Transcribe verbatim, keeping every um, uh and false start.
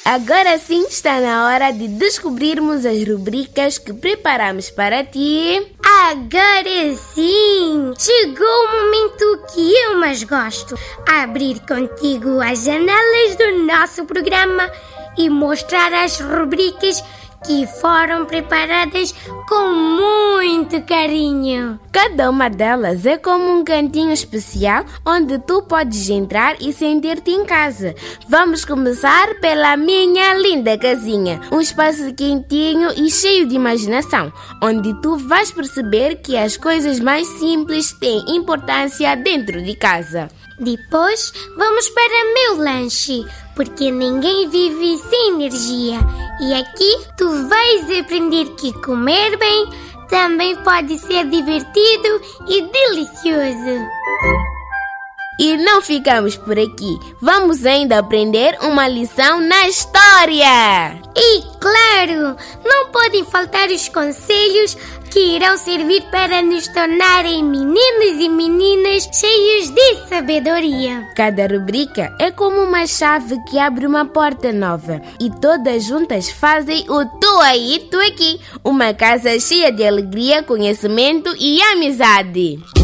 Agora sim está na hora de descobrirmos as rubricas que preparamos para ti. Agora sim! Chegou o momento que eu mais gosto. Abrir contigo as janelas do nosso programa e mostrar as rubricas que foram preparadas com muito carinho. Cada uma delas é como um cantinho especial onde tu podes entrar e sentir-te em casa. Vamos começar pela minha linda casinha, um espaço quentinho e cheio de imaginação, onde tu vais perceber que as coisas mais simples têm importância dentro de casa. Depois vamos para meu lanche, porque ninguém vive sem energia. E aqui tu vais aprender que comer bem também pode ser divertido e delicioso. E não ficamos por aqui. Vamos ainda aprender uma lição na história. E claro, não podem faltar os conselhos que irão servir para nos tornarem meninos e meninas cheios de sabedoria. Cada rubrica é como uma chave que abre uma porta nova e todas juntas fazem o tu aí, tu aqui. Uma casa cheia de alegria, conhecimento e amizade.